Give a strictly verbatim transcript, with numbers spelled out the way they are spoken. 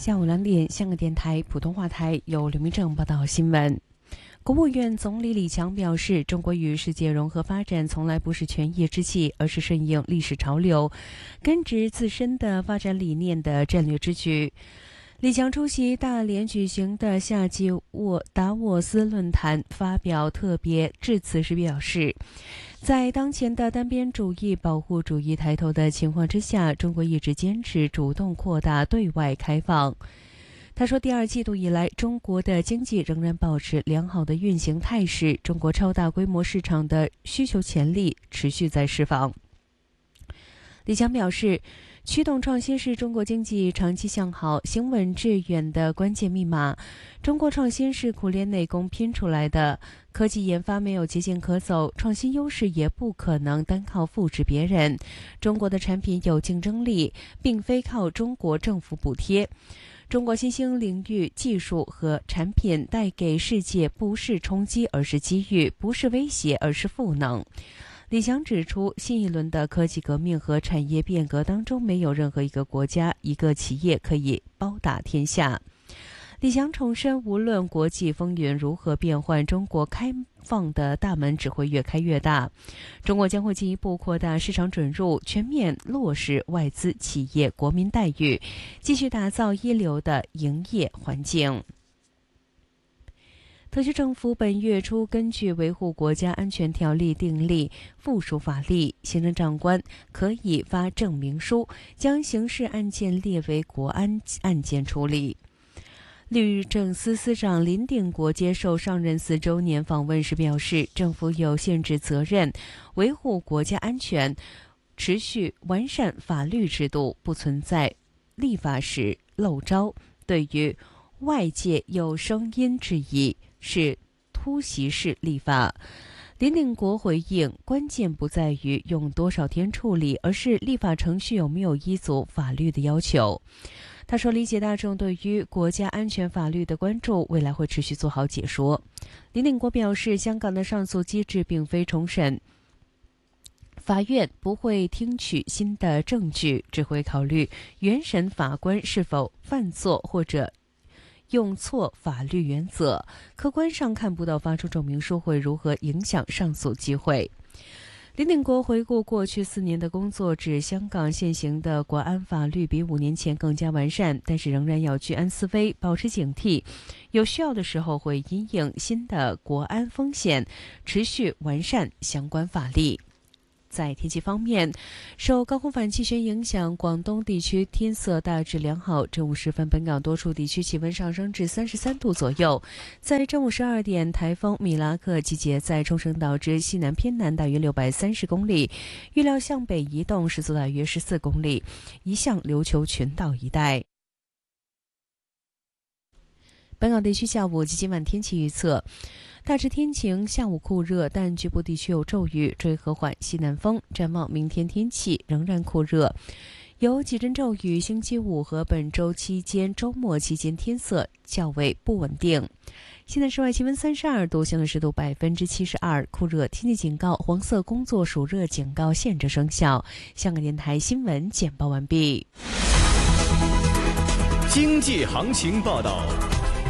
下午两点，香港电台普通话台由刘明正报道新闻。国务院总理李强表示，中国与世界融合发展从来不是权宜之计，而是顺应历史潮流，根植自身的发展理念的战略之举。李强出席大连举行的夏季沃达沃斯论坛，发表特别致辞时表示，在当前的单边主义、保护主义抬头的情况之下，中国一直坚持主动扩大对外开放。他说，第二季度以来，中国的经济仍然保持良好的运行态势，中国超大规模市场的需求潜力持续在释放。李强表示，驱动创新是中国经济长期向好、行稳致远的关键密码。中国创新是苦练内功拼出来的，科技研发没有捷径可走，创新优势也不可能单靠复制别人。中国的产品有竞争力，并非靠中国政府补贴。中国新兴领域技术和产品带给世界不是冲击，而是机遇；不是威胁，而是赋能。李强指出，新一轮的科技革命和产业变革当中，没有任何一个国家、一个企业可以包打天下。李强重申，无论国际风云如何变幻，中国开放的大门只会越开越大。中国将会进一步扩大市场准入，全面落实外资企业国民待遇，继续打造一流的营业环境。特区政府本月初根据《维护国家安全条例》订立附属法例，行政长官可以发证明书，将刑事案件列为国安案件处理。律政司司长林定国接受上任四周年访问时表示，政府有限制责任，维护国家安全，持续完善法律制度，不存在立法时漏招。对于外界有声音质疑是突袭式立法，林定国回应，关键不在于用多少天处理，而是立法程序有没有依足法律的要求。他说，理解大众对于国家安全法律的关注，未来会持续做好解说。林定国表示，香港的上诉机制并非重审，法院不会听取新的证据，只会考虑原审法官是否犯错或者用错法律原则，客观上看不到发出证明书会如何影响上诉机会。林定国回顾过去四年的工作，指香港现行的国安法律比五年前更加完善，但是仍然要居安思危，保持警惕，有需要的时候会因应新的国安风险，持续完善相关法律。在天气方面，受高空反气旋影响，广东地区天色大致良好。正午时分，本港多处地区气温上升至三十三度左右。在正午十二点，台风米拉克集结在冲绳岛之西南偏南大约六百三十公里，预料向北移动，时速大约十四公里，移向琉球群岛一带。本港地区下午及今晚天气预测，大致天晴，下午酷热，但局部地区有骤雨，吹和缓西南风。展望明天天气仍然酷热，有几阵骤雨。星期五和本周期间、周末期间天色较为不稳定。现在室外气温三十二度，相对湿度百分之七十二，酷热天气警告、黄色工作暑热警告现正生效。香港电台新闻简报完毕。 经济行情报道。